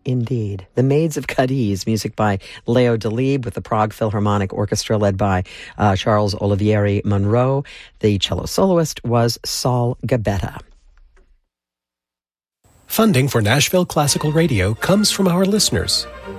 Indeed. The Maids of Cadiz, music by Leo Delibes with the Prague Philharmonic Orchestra led by Charles Olivieri Monroe. The cello soloist was Saul Gabetta. Funding for Nashville Classical Radio comes from our listeners.